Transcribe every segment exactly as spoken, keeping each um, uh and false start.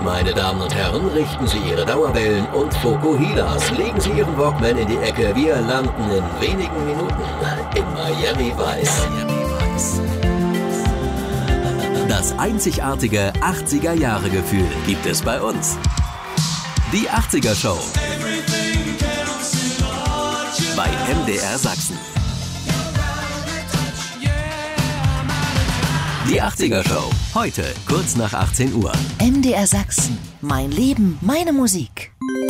Meine Damen und Herren, richten Sie Ihre Dauerbellen und Fokuhilas. Legen Sie Ihren Walkman in die Ecke. Wir landen in wenigen Minuten in Miami Vice. Das einzigartige achtziger-Jahre-Gefühl gibt es bei uns. Die achtziger-Show bei M D R Sachsen. Die achtziger-Show, heute kurz nach achtzehn Uhr. M D R Sachsen, mein Leben, meine Musik.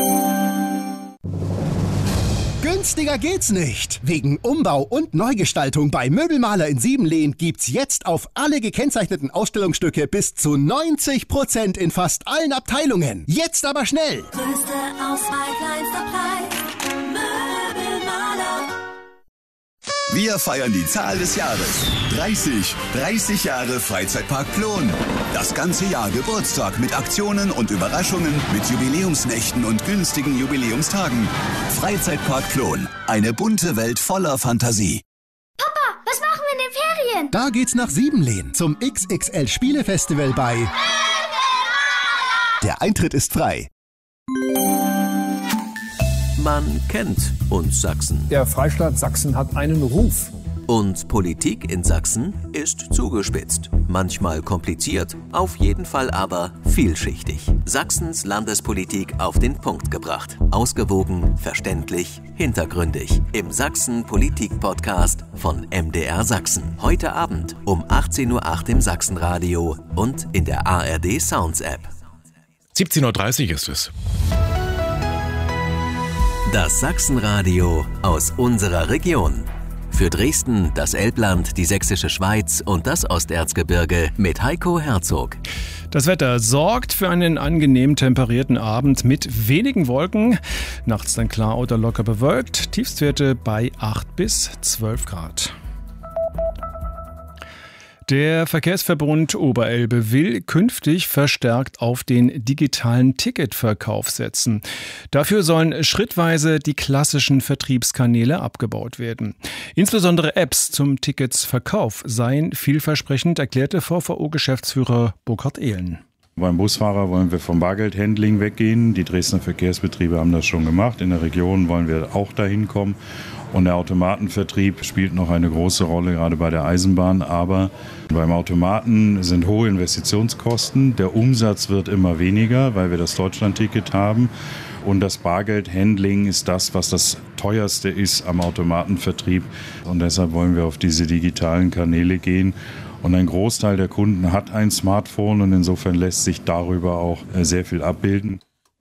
Günstiger geht's nicht. Wegen Umbau und Neugestaltung bei Möbelmaler in Siebenlehn gibt's jetzt auf alle gekennzeichneten Ausstellungsstücke bis zu neunzig Prozent in fast allen Abteilungen. Jetzt aber schnell! Größte Auswahl, kleinster Preis. Möbelmaler. Wir feiern die Zahl des Jahres. dreißig. dreißig Jahre Freizeitpark Plon. Das ganze Jahr Geburtstag mit Aktionen und Überraschungen, mit Jubiläumsnächten und günstigen Jubiläumstagen. Freizeitpark Plon. Eine bunte Welt voller Fantasie. Papa, was machen wir in den Ferien? Da geht's nach Siebenlehn zum X X L Spielefestival bei... Der Eintritt ist frei. Man kennt uns Sachsen. Der Freistaat Sachsen hat einen Ruf. Und Politik in Sachsen ist zugespitzt. Manchmal kompliziert, auf jeden Fall aber vielschichtig. Sachsens Landespolitik auf den Punkt gebracht. Ausgewogen, verständlich, hintergründig. Im Sachsen-Politik-Podcast von M D R Sachsen. Heute Abend um achtzehn Uhr acht im Sachsenradio und in der A R D Sounds App. siebzehn Uhr dreißig ist es. Das Sachsenradio aus unserer Region. Für Dresden, das Elbland, die Sächsische Schweiz und das Osterzgebirge mit Heiko Herzog. Das Wetter sorgt für einen angenehm temperierten Abend mit wenigen Wolken. Nachts dann klar oder locker bewölkt. Tiefstwerte bei acht bis zwölf Grad. Der Verkehrsverbund Oberelbe will künftig verstärkt auf den digitalen Ticketverkauf setzen. Dafür sollen schrittweise die klassischen Vertriebskanäle abgebaut werden. Insbesondere Apps zum Ticketsverkauf seien vielversprechend, erklärte V V O-Geschäftsführer Burkhard Ehlen. Beim Busfahrer wollen wir vom Bargeldhandling weggehen. Die Dresdner Verkehrsbetriebe haben das schon gemacht. In der Region wollen wir auch dahin kommen. Und der Automatenvertrieb spielt noch eine große Rolle, gerade bei der Eisenbahn. Aber beim Automaten sind hohe Investitionskosten. Der Umsatz wird immer weniger, weil wir das Deutschlandticket haben. Und das Bargeldhandling ist das, was das teuerste ist am Automatenvertrieb. Und deshalb wollen wir auf diese digitalen Kanäle gehen. Und ein Großteil der Kunden hat ein Smartphone und insofern lässt sich darüber auch sehr viel abbilden.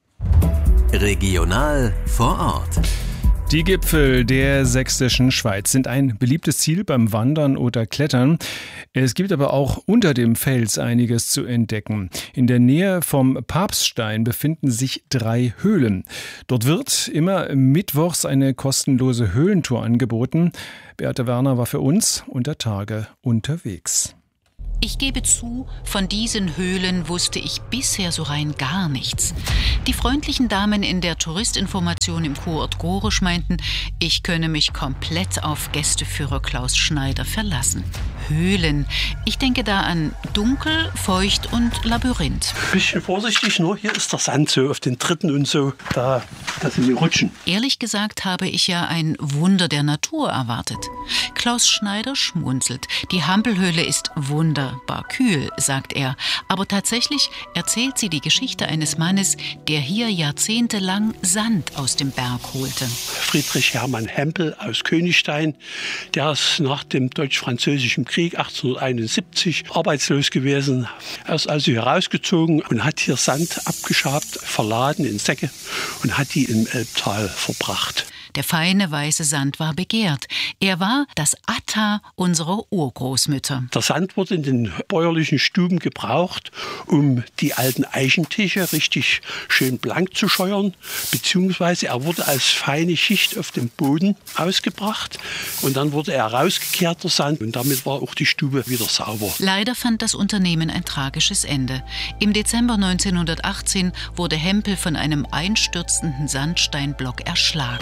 Regional vor Ort. Die Gipfel der sächsischen Schweiz sind ein beliebtes Ziel beim Wandern oder Klettern. Es gibt aber auch unter dem Fels einiges zu entdecken. In der Nähe vom Papststein befinden sich drei Höhlen. Dort wird immer mittwochs eine kostenlose Höhlentour angeboten. Beate Werner war für uns unter Tage unterwegs. Ich gebe zu, von diesen Höhlen wusste ich bisher so rein gar nichts. Die freundlichen Damen in der Touristinformation im Kurort Gorisch meinten, ich könne mich komplett auf Gästeführer Klaus Schneider verlassen. Höhlen. Ich denke da an dunkel, feucht und Labyrinth. Bisschen vorsichtig, nur hier ist der Sand so auf den Tritten und so. Da, das sind die Rutschen. Ehrlich gesagt habe ich ja ein Wunder der Natur erwartet. Klaus Schneider schmunzelt. Die Hampelhöhle ist wunderbar kühl, sagt er. Aber tatsächlich erzählt sie die Geschichte eines Mannes, der hier jahrzehntelang Sand aus dem Berg holte. Friedrich Hermann Hempel aus Königstein, der ist nach dem deutsch-französischen Krieg achtzehnhunderteinundsiebzig arbeitslos gewesen. Er ist also herausgezogen und hat hier Sand abgeschabt, verladen in Säcke und hat die im Elbtal verbracht. Der feine weiße Sand war begehrt. Er war das Atta unserer Urgroßmütter. Der Sand wurde in den bäuerlichen Stuben gebraucht, um die alten Eichentische richtig schön blank zu scheuern, beziehungsweise er wurde als feine Schicht auf dem Boden ausgebracht und dann wurde er rausgekehrt, der Sand, und damit war auch die Stube wieder sauber. Leider fand das Unternehmen ein tragisches Ende. Im Dezember neunzehnhundertachtzehn wurde Hempel von einem einstürzenden Sandsteinblock erschlagen.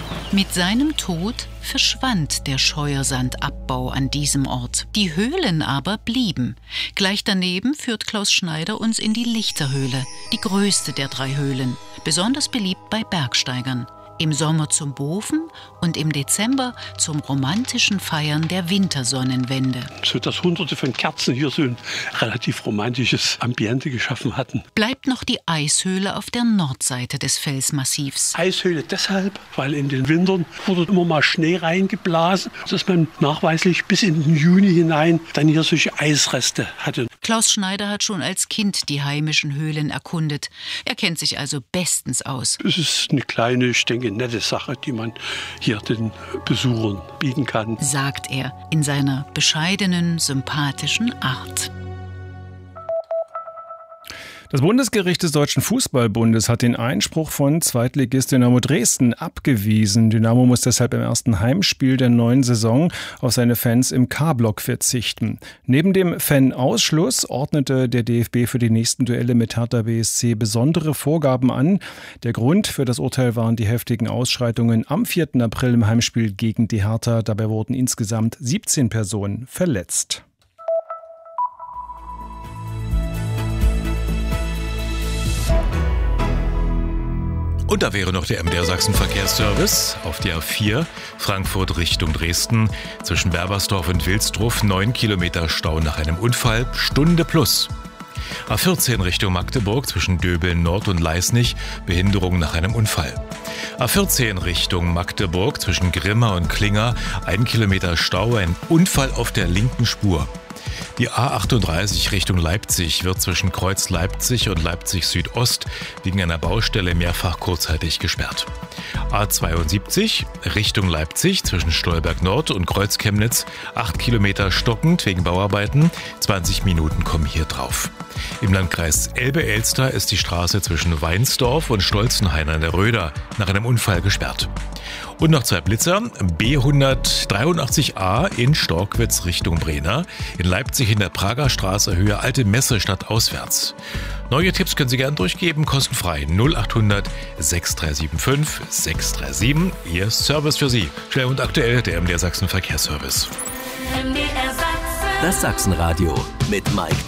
Mit seinem Tod verschwand der Scheuersandabbau an diesem Ort. Die Höhlen aber blieben. Gleich daneben führt Klaus Schneider uns in die Lichterhöhle, die größte der drei Höhlen, besonders beliebt bei Bergsteigern. Im Sommer zum Bofen und im Dezember zum romantischen Feiern der Wintersonnenwende. So dass hunderte von Kerzen hier so ein relativ romantisches Ambiente geschaffen hatten. Bleibt noch die Eishöhle auf der Nordseite des Felsmassivs. Eishöhle deshalb, weil in den Wintern wurde immer mal Schnee reingeblasen, dass man nachweislich bis in den Juni hinein dann hier solche Eisreste hatte. Klaus Schneider hat schon als Kind die heimischen Höhlen erkundet. Er kennt sich also bestens aus. Es ist eine kleine, ich denke, nette Sache, die man hier den Besuchern bieten kann, sagt er in seiner bescheidenen, sympathischen Art. Das Bundesgericht des Deutschen Fußballbundes hat den Einspruch von Zweitligist Dynamo Dresden abgewiesen. Dynamo muss deshalb im ersten Heimspiel der neuen Saison auf seine Fans im K-Block verzichten. Neben dem Fan-Ausschluss ordnete der D F B für die nächsten Duelle mit Hertha B S C besondere Vorgaben an. Der Grund für das Urteil waren die heftigen Ausschreitungen am vierten April im Heimspiel gegen die Hertha. Dabei wurden insgesamt siebzehn Personen verletzt. Und da wäre noch der M D R Sachsen Verkehrsservice auf der A vier Frankfurt Richtung Dresden. Zwischen Berbersdorf und Wilsdruff neun Kilometer Stau nach einem Unfall, Stunde plus. A vierzehn Richtung Magdeburg zwischen Döbeln Nord und Leisnig, Behinderung nach einem Unfall. A vierzehn Richtung Magdeburg zwischen Grimma und Klinger, ein Kilometer Stau, ein Unfall auf der linken Spur. Die A achtunddreißig Richtung Leipzig wird zwischen Kreuz Leipzig und Leipzig Südost wegen einer Baustelle mehrfach kurzzeitig gesperrt. A zweiundsiebzig Richtung Leipzig zwischen Stolberg Nord und Kreuz Chemnitz, acht Kilometer stockend wegen Bauarbeiten, zwanzig Minuten kommen hier drauf. Im Landkreis Elbe-Elster ist die Straße zwischen Weinsdorf und Stolzenhain an der Röder nach einem Unfall gesperrt. Und noch zwei Blitzer, B hundertdreiundachtzig a in Storkwitz Richtung Brenner, in Leipzig in der Prager Straße Höhe Alte Messe Stadt auswärts. Neue Tipps können Sie gerne durchgeben, kostenfrei null achthundert sechs drei sieben fünf sechs drei sieben. Ihr Service für Sie. Schnell und aktuell der M D R Sachsen Verkehrsservice. Das Sachsenradio mit Mike